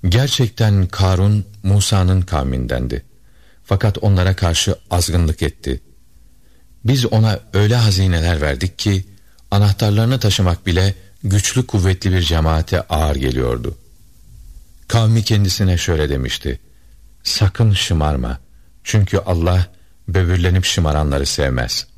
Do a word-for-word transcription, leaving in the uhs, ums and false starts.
Gerçekten Karun Musa'nın kavmindendi. Fakat onlara karşı azgınlık etti. Biz ona öyle hazineler verdik ki anahtarlarını taşımak bile güçlü kuvvetli bir cemaate ağır geliyordu. Kavmi kendisine şöyle demişti: sakın şımarma, çünkü Allah böbürlenip şımaranları sevmez.